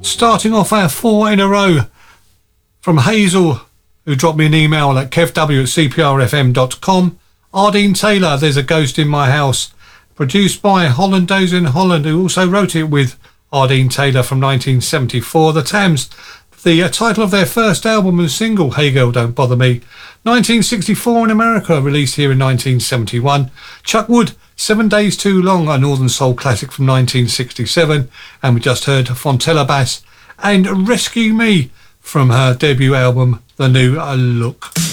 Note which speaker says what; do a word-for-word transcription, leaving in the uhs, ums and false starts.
Speaker 1: Starting off our four in a row from Hazel, who dropped me an email at kevw at c p r f m dot com. Ardeen Taylor, There's a Ghost in My House, produced by Hollandaise in Holland, who also wrote it with Ardeen Taylor from nineteen seventy-four. The Thames, the uh, title of their first album and single, Hey Girl Don't Bother Me. nineteen sixty-four in America, released here in nineteen seventy-one. Chuck Wood, Seven Days Too Long, a Northern Soul classic from nineteen sixty-seven. And we just heard Fontella Bass and Rescue Me from her debut album, The New Look.